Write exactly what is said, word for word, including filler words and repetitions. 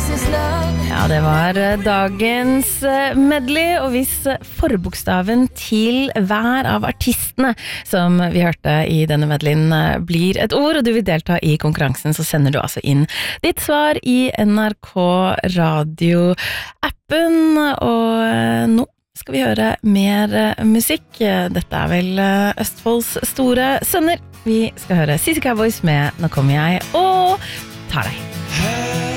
Ja, det var dagens medley, og hvis forbokstaven til hver av artistene som vi hørte i denne medleyen blir et ord, og du vil delta i konkurransen, så sender du altså inn ditt svar i N R K Radio-appen, og nå skal vi høre mer musikk. Dette er vel Østfolds store sønner. Vi skal høre Sissy Cowboys med Nå kommer jeg og tar deg.